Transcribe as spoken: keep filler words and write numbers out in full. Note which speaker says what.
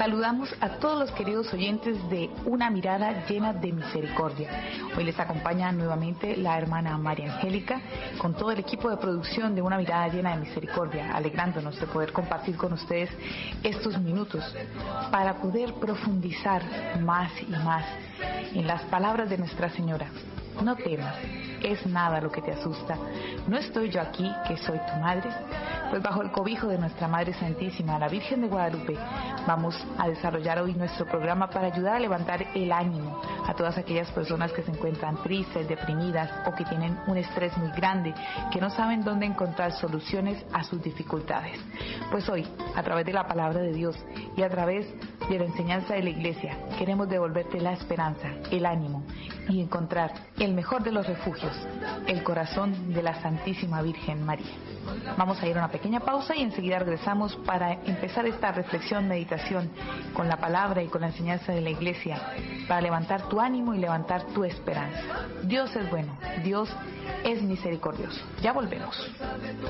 Speaker 1: Saludamos a todos los queridos oyentes de Una Mirada Llena de Misericordia. Hoy les acompaña nuevamente la hermana María Angélica con todo el equipo de producción de Una Mirada Llena de Misericordia, alegrándonos de poder compartir con ustedes estos minutos para poder profundizar más y más en las palabras de Nuestra Señora. No temas, es nada lo que te asusta. ¿No estoy yo aquí, que soy tu madre? Pues bajo el cobijo de nuestra Madre Santísima, la Virgen de Guadalupe, vamos a desarrollar hoy nuestro programa para ayudar a levantar el ánimo a todas aquellas personas que se encuentran tristes, deprimidas o que tienen un estrés muy grande, que no saben dónde encontrar soluciones a sus dificultades. Pues hoy, a través de la palabra de Dios y a través de la enseñanza de la Iglesia, queremos devolverte la esperanza, el ánimo y encontrar el mejor de los refugios, el corazón de la Santísima Virgen María. Vamos a ir a una pequeña pausa y enseguida regresamos para empezar esta reflexión, meditación con la palabra y con la enseñanza de la Iglesia, para levantar tu ánimo y levantar tu esperanza. Dios es bueno, Dios es misericordioso. Ya volvemos.